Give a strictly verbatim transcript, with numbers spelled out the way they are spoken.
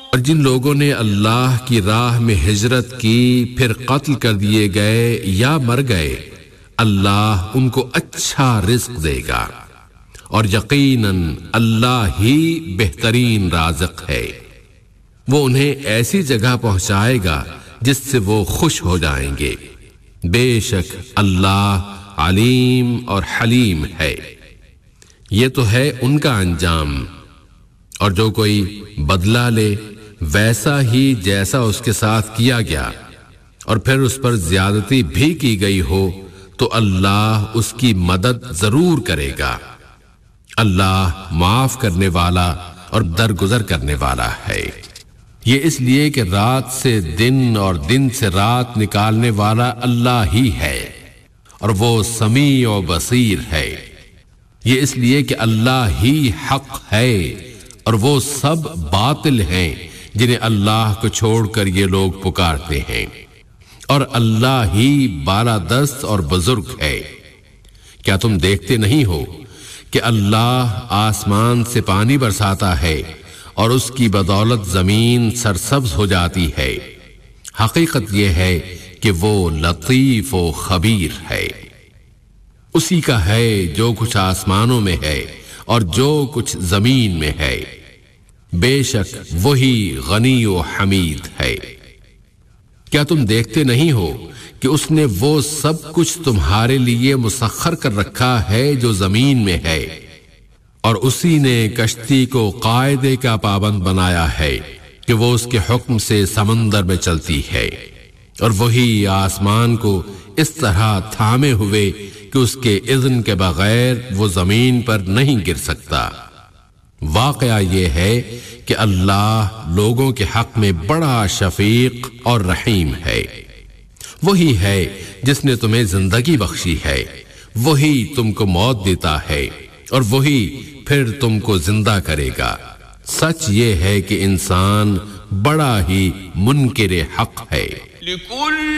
اور جن لوگوں نے اللہ کی راہ میں ہجرت کی پھر قتل کر دیے گئے یا مر گئے، اللہ ان کو اچھا رزق دے گا، اور یقیناً اللہ ہی بہترین رازق ہے۔ وہ انہیں ایسی جگہ پہنچائے گا جس سے وہ خوش ہو جائیں گے، بے شک اللہ علیم اور حلیم ہے۔ یہ تو ہے ان کا انجام، اور جو کوئی بدلہ لے ویسا ہی جیسا اس کے ساتھ کیا گیا، اور پھر اس پر زیادتی بھی کی گئی ہو تو اللہ اس کی مدد ضرور کرے گا۔ اللہ معاف کرنے والا اور درگزر کرنے والا ہے۔ یہ اس لیے کہ رات سے دن اور دن سے رات نکالنے والا اللہ ہی ہے، اور وہ سمیع و بصیر ہے۔ یہ اس لیے کہ اللہ ہی حق ہے، اور وہ سب باطل ہیں جنہیں اللہ کو چھوڑ کر یہ لوگ پکارتے ہیں، اور اللہ ہی بالادست اور بزرگ ہے۔ کیا تم دیکھتے نہیں ہو کہ اللہ آسمان سے پانی برساتا ہے اور اس کی بدولت زمین سرسبز ہو جاتی ہے؟ حقیقت یہ ہے کہ وہ لطیف و خبیر ہے۔ اسی کا ہے جو کچھ آسمانوں میں ہے اور جو کچھ زمین میں ہے، بے شک وہی غنی و حمید ہے۔ کیا تم دیکھتے نہیں ہو کہ اس نے وہ سب کچھ تمہارے لیے مسخر کر رکھا ہے جو زمین میں ہے، اور اسی نے کشتی کو قاعدے کا پابند بنایا ہے کہ وہ اس کے حکم سے سمندر میں چلتی ہے، اور وہی آسمان کو اس طرح تھامے ہوئے کہ اس کے اذن کے بغیر وہ زمین پر نہیں گر سکتا۔ واقعہ یہ ہے کہ اللہ لوگوں کے حق میں بڑا شفیق اور رحیم ہے۔ وہی ہے جس نے تمہیں زندگی بخشی ہے، وہی تم کو موت دیتا ہے، اور وہی پھر تم کو زندہ کرے گا۔ سچ یہ ہے کہ انسان بڑا ہی منکر حق ہے۔